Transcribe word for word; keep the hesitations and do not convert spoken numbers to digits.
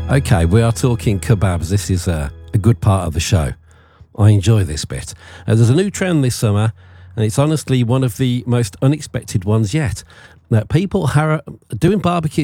Okay, we are talking kebabs. This is a, a good part of the show. I enjoy this bit. Uh, there's a new trend this summer, and it's honestly one of the most unexpected ones yet. That people are doing barbecue